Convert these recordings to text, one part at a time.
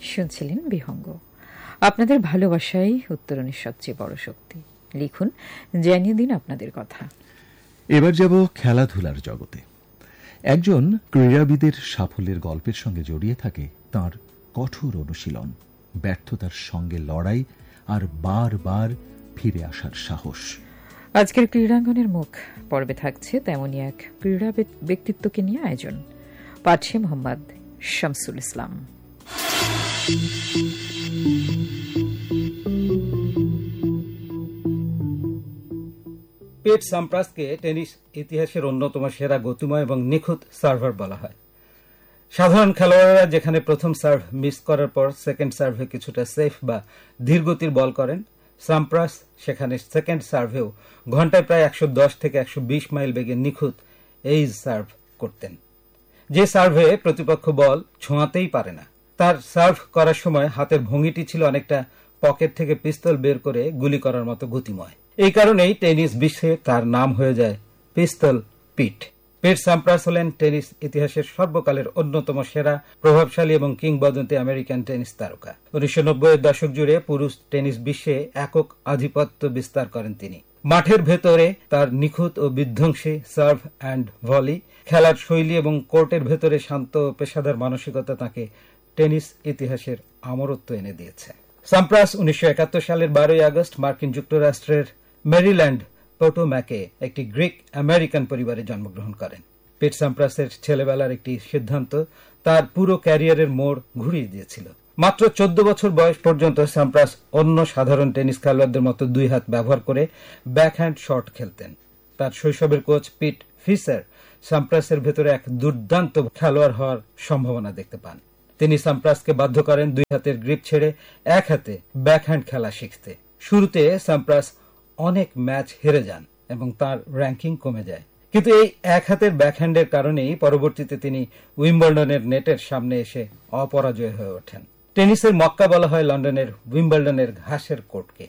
শুনছিলেন বিহঙ্গ। আপনাদের ভালোবাসাই উত্তরণের সবচেয়ে বড় শক্তি। লিখুন, জানিয়ে দিন আপনাদের কথা। এবার যাব খেলাধুলার জগতে। একজন ক্রীড়াবিদের সাফল্যের গল্পের সঙ্গে জড়িয়ে থাকে তার কঠোর অনুশীলন, ব্যর্থতার সঙ্গে লড়াই আর বারবার ফিরে আসার সাহস। আজকের ক্রীড়াঙ্গনের মুখ পর্বে থাকছে তেমনই এক ক্রীড়া ব্যক্তিত্বকে নিয়ে আয়োজন। পাঠে মোহাম্মদ শামসুল ইসলাম। পিট সাম্প্রাসকে টেনিস ইতিহাসের অন্যতম সেরা গতিময় এবং নিখুঁত সার্ভার বলা হয়। সাধারণ খেলোয়াড়রা যেখানে প্রথম সার্ভ মিস করার পর সেকেন্ড সার্ভে কিছুটা সেফ বা ধীরগতির বল করেন, সাম্প্রাস সেখানে সেকেন্ড সার্ভেও ঘন্টায় প্রায় 110 থেকে 120 মাইল বেগে নিখুঁত এইজ সার্ভ করতেন, যে সার্ভে প্রতিপক্ষ বল ছোঁয়াতেই পারে না। তার সার্ভ করার সময় হাতের ভঙ্গিটি ছিল অনেকটা পকেট থেকে পিস্তল বের করে গুলি করার মতো গতিময়। এই কারণেই টেনিস বিশ্বে তার নাম হয়ে যায় পিস্তল পিট। পিট সাম্প্রাস হলেন টেনিস ইতিহাসের সর্বকালের অন্যতম সেরা, প্রভাবশালী এবং কিংবদন্তি আমেরিকান টেনিস তারকা। 1990-এর দশক জুড়ে পুরুষ টেনিস বিশ্বে একক আধিপত্য বিস্তার করেন তিনি। মাঠের ভেতরে তার নিখুঁত ও বিধ্বংসী সার্ভ অ্যান্ড ভলি, খেলার শৈলী এবং কোর্টের ভেতরে শান্ত ও পেশাদার মানসিকতা তাকে টেনিস ইতিহাসের আমরত্ব এনে দিয়েছে। সাম্প্রাস 1971 সালের 12 আগস্ট মার্কিন যুক্তরাষ্ট্রের মেরিল্যান্ড পোটোম্যাকে একটি গ্রিক আমেরিকান পরিবারে জন্মগ্রহণ করেন। পিট সাম্প্রাসের ছেলেবেলার একটি সিদ্ধান্ত তার পুরো ক্যারিয়ারের মোড় ঘুরিয়ে দিয়েছিল। মাত্র 14 বছর বয়স পর্যন্ত সাম্প্রাস অন্য সাধারণ টেনিস খেলোয়াড়দের মতো দুই হাত ব্যবহার করে ব্যাকহ্যান্ড শট খেলতেন। তার শৈশবের কোচ পিট ফিসার সাম্প্রাসের ভেতরে এক দুর্দান্ত খেলোয়াড় হওয়ার সম্ভাবনা দেখতে পান। তিনি সাম্প্রাসকে বাধ্য করেন দুই হাতের গ্রিপ ছেড়ে এক হাতে ব্যাকহ্যান্ড খেলা শিখতে। শুরুতে সাম্প্রাস অনেক ম্যাচ হেরে যান এবং তার র্যাঙ্কিং কমে যায়, কিন্তু এই এক হাতের ব্যাকহ্যান্ডের কারণেই পরবর্তীতে তিনি উইম্বলডনের নেটের সামনে এসে অপরাজয় হয়ে ওঠেন। টেনিসের মক্কা বলা হয় লন্ডনের উইম্বলডনের ঘাসের কোর্টকে।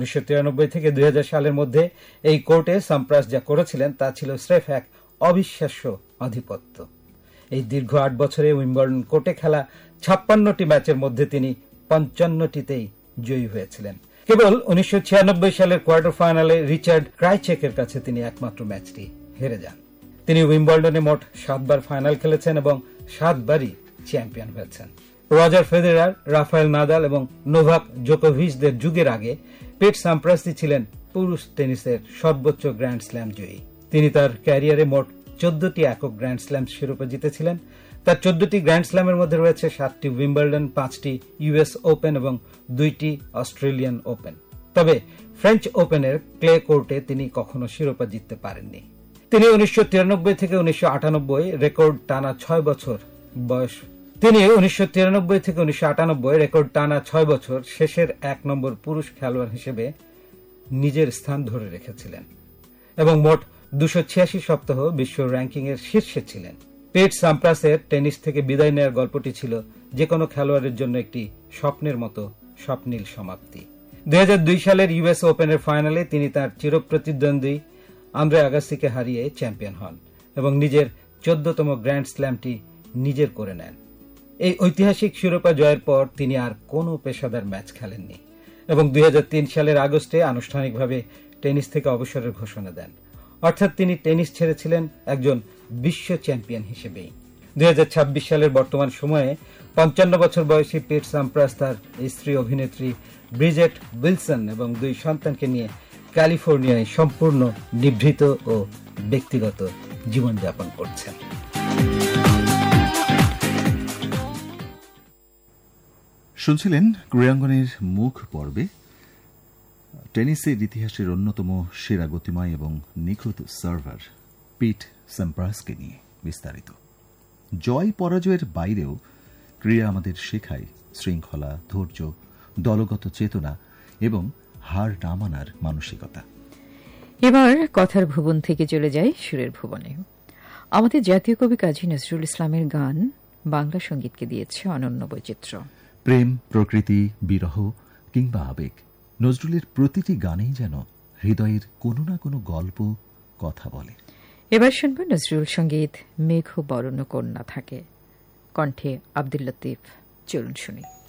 1993 থেকে 2000 সালের মধ্যে এই কোর্টে সাম্প্রাস যা করেছিলেন তা ছিল স্রেফ এক অবিশ্বাস্য আধিপত্য। এই দীর্ঘ 8 বছরে উইম্বলডন কোর্টে খেলা 56টি ম্যাচের মধ্যে তিনি 55টিতেই জয়ী হয়েছিলেন। কেবল 1996 সালের কোয়ার্টার ফাইনালে রিচার্ড ক্রাইচেকের কাছে তিনি একমাত্র ম্যাচটি হেরে যান। তিনি উইম্বলডনে মোট 7 বার ফাইনাল খেলেছেন এবং 7 বারই চ্যাম্পিয়ন হয়েছেন। রজার ফেদেরার, রাফায়েল নাদাল এবং নোভাক জোকোভিচদের যুগের আগে পিট সাম্প্রাসই ছিলেন পুরুষ টেনিসের সর্বোচ্চ গ্র্যান্ড স্ল্যাম জয়ী। তিনি তার ক্যারিয়ারে মোট 14টি একক গ্র্যান্ড স্ল্যাম শিরোপা জিতেছিলেন। তার 14টি গ্র্যান্ড স্ল্যামের মধ্যে রয়েছে 7টি উইম্বলডন, 5টি ইউএস ওপেন এবং 2টি অস্ট্রেলিয়ান ওপেন। তবে ফ্রেঞ্চ ওপেনের ক্লে কোর্টে তিনি কখনো শিরোপা জিততে পারেননি। তিনি 1993 থেকে 1998 রেকর্ড টানা 6 বছর বয়স রেকর্ড টানা 6 বছর শেষের 1 নম্বর পুরুষ খেলোয়াড় হিসেবে নিজের স্থান ধরে রেখেছিলেন এবং মোট 286 সপ্তাহ বিশ্ব র্যাঙ্কিং এর শীর্ষে ছিলেন। পিট সাম্প্রাসের টেনিস থেকে বিদায় নেওয়ার গল্পটি ছিল যে কোনো খেলোয়াড়ের জন্য একটি স্বপ্নের মতো স্বপ্নীল সমাপ্তি। 2002 সালের ইউএস ওপেনের ফাইনালে তিনি তার চিরপ্রতিদ্বন্দ্বী আন্দ্রে আগাসিকে হারিয়ে চ্যাম্পিয়ন হন এবং নিজের 14তম গ্র্যান্ড স্ল্যামটি নিজের করে নেন। এই ঐতিহাসিক শিরোপা জয়ের পর তিনি আর কোনো পেশাদার ম্যাচ খেলেননি এবং 2003 সালের আগস্টে আনুষ্ঠানিকভাবে টেনিস থেকে অবসরের ঘোষণা দেন। অর্থাৎ তিনি টেনিস ছেড়েছিলেন একজন বিশ্ব চ্যাম্পিয়ন হিসেবেই। 2026 সালের বর্তমান সময়ে 55 বছর বয়সী পিট সাম্প্রাস তার স্ত্রী অভিনেত্রী ব্রিজেট উইলসন এবং 2 সন্তানকে নিয়ে ক্যালিফোর্নিয়ায় সম্পূর্ণ নিভৃত ও ব্যক্তিগত জীবনযাপন করছেন। শুনছিলেন ক্রীড়াঙ্গনের মুখ পর্বে টেনিসের ইতিহাসের অন্যতম সেরা গতিময় এবং নিখুঁত সার্ভার পিট সাম্প্রাসকে নিয়ে বিস্তারিত। জয় পরাজয়ের বাইরেও ক্রীড়া আমাদের শেখায় শৃঙ্খলা, ধৈর্য, দলগত চেতনা এবং হার না মানার মানসিকতা। এবার কথার ভুবন থেকে চলে যায় সুরের ভুবনে। আমাদের জাতীয় কবি কাজী নজরুল ইসলামের গান বাংলা সঙ্গীতকে দিয়েছে অনন্য বৈচিত্র্য। প্রেম, প্রকৃতি, বিরহ কিংবা আবেগ, নজরুলের প্রতিটি গানেই যেন হৃদয়ের কোনো না কোনো গল্প কথা বলে। এবার শুনব নজরুল সঙ্গীত মেঘ বরণ কন্যা থাকে, কণ্ঠে আব্দুল লতিফ। চলুন শুনি।